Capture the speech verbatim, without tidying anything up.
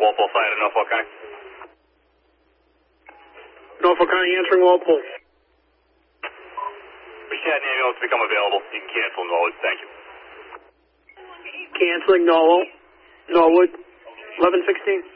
Walpole Fire to Norfolk County. Norfolk County answering Walpole. We should have an ambulance become available. You can cancel Norwood. Thank you. Canceling Norwood. Norwood. eleven sixteen.